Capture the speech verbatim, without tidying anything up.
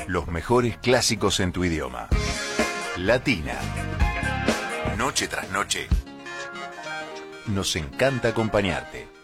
Los mejores clásicos en tu idioma. Latina. Noche tras noche. Nos encanta acompañarte.